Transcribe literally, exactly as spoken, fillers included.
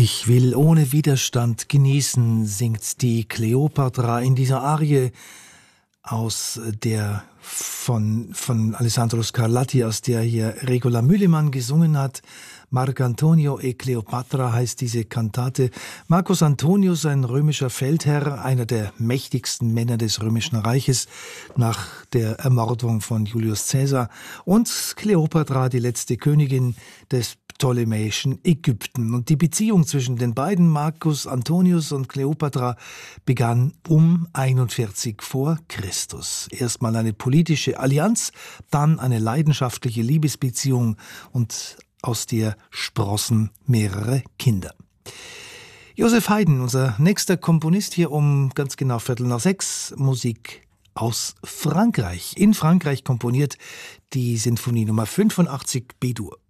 Ich will ohne Widerstand genießen, singt die Kleopatra in dieser Arie aus der von, von Alessandro Scarlatti, aus der hier Regula Müllemann gesungen hat. Marcantonio e Cleopatra heißt diese Kantate. Marcus Antonius, ein römischer Feldherr, einer der mächtigsten Männer des Römischen Reiches nach der Ermordung von Julius Caesar, und Kleopatra, die letzte Königin des ptolemäischen Ägypten. Und die Beziehung zwischen den beiden, Marcus Antonius und Kleopatra, begann um einundvierzig vor Christus. Erstmal eine politische Allianz, dann eine leidenschaftliche Liebesbeziehung, und aus der sprossen mehrere Kinder. Joseph Haydn, unser nächster Komponist, hier um ganz genau Viertel nach sechs, Musik aus Frankreich. In Frankreich komponiert die Sinfonie Nummer fünfundachtzig B-Dur.